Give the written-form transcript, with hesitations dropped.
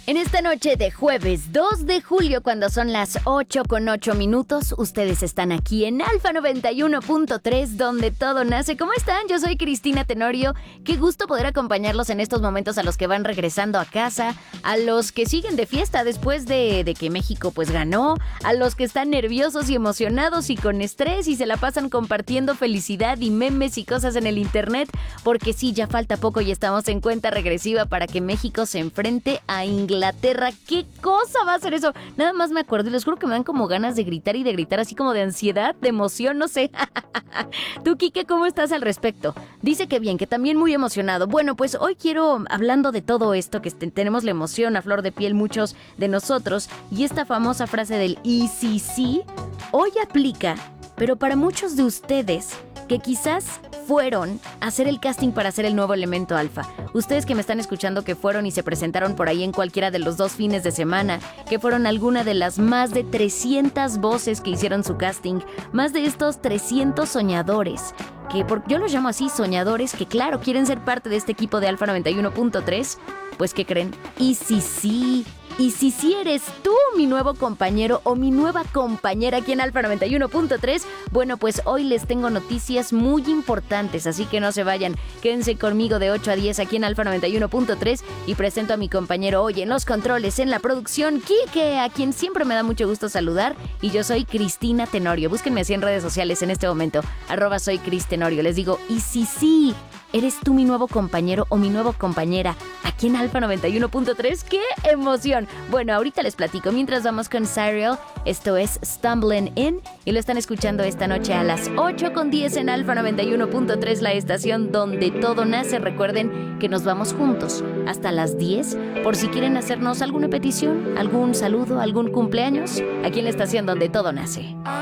En esta noche de jueves 2 de julio, cuando son las 8:08, ustedes están aquí en Alfa 91.3, donde todo nace. ¿Cómo están? Yo soy Cristina Tenorio. Qué gusto poder acompañarlos en estos momentos, a los que van regresando a casa, a los que siguen de fiesta después de que México pues ganó, a los que están nerviosos y emocionados y con estrés y se la pasan compartiendo felicidad y memes y cosas en el internet, porque sí, ya falta poco y estamos en cuenta regresiva para que México se enfrente a Inglaterra. ¿Qué cosa va a ser eso? Nada más me acuerdo y les juro que me dan como ganas de gritar y de gritar, así como de ansiedad, de emoción, no sé. Tú, Quique, ¿cómo estás al respecto? Dice que bien, que también muy emocionado. Bueno, pues hoy quiero, hablando de todo esto, que tenemos la emoción a flor de piel muchos de nosotros, y esta famosa frase del "y si sí", hoy aplica, pero para muchos de ustedes que quizás fueron a hacer el casting para ser el nuevo elemento alfa. Ustedes que me están escuchando, que fueron y se presentaron por ahí en cualquiera de los 2 fines de semana, que fueron alguna de las más de 300 voces que hicieron su casting, más de estos 300 soñadores, que yo los llamo así, soñadores, que claro, quieren ser parte de este equipo de Alfa 91.3, pues ¿qué creen? Y si sí eres tú mi nuevo compañero o mi nueva compañera aquí en Alfa 91.3, bueno, pues hoy les tengo noticias muy importantes, así que no se vayan, quédense conmigo de 8 a 10 aquí en Alfa 91.3 y presento a mi compañero hoy en los controles, en la producción, Quique, a quien siempre me da mucho gusto saludar, y yo soy Cristina Tenorio. Búsquenme así en redes sociales en este momento, @soy Cris Tenorio. Les digo, y si sí eres tú mi nuevo compañero o mi nueva compañera aquí en Alfa 91.3, ¡qué emoción! Bueno, ahorita les platico. Mientras vamos con Cyril, esto es Stumbling In, y lo están escuchando esta noche a las 8:10 en Alfa 91.3, la estación donde todo nace. Recuerden que nos vamos juntos hasta las 10, por si quieren hacernos alguna petición, algún saludo, algún cumpleaños, aquí en la estación donde todo nace.